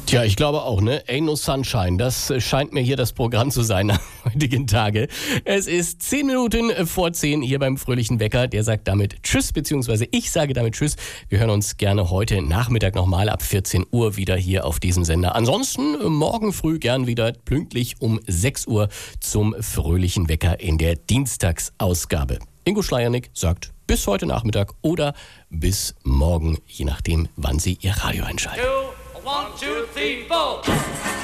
Tja, ich glaube auch, ne? Ain't no Sunshine. Das scheint mir hier das Programm zu sein am heutigen Tage. Es ist 10 Minuten vor 10 hier beim Fröhlichen Wecker. Der sagt damit Tschüss, beziehungsweise ich sage damit Tschüss. Wir hören uns gerne heute Nachmittag nochmal ab 14 Uhr wieder hier auf diesem Sender. Ansonsten morgen früh gern wieder pünktlich um 6 Uhr zum Fröhlichen Wecker in der Dienstagsausgabe. Ingo Schleiernick sagt bis heute Nachmittag oder bis morgen, je nachdem, wann Sie Ihr Radio einschalten. 1, 2, 3, 4.